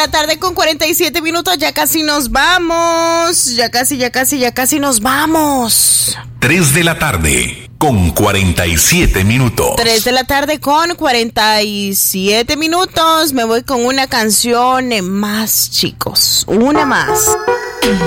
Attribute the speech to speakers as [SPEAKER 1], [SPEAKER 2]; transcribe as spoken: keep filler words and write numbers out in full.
[SPEAKER 1] la tarde con cuarenta y siete minutos, ya casi nos vamos. Ya casi, ya casi, ya casi nos vamos.
[SPEAKER 2] tres de la tarde con cuarenta y siete minutos.
[SPEAKER 1] tres de la tarde con cuarenta y siete minutos. Me voy con una canción más, chicos. Una más.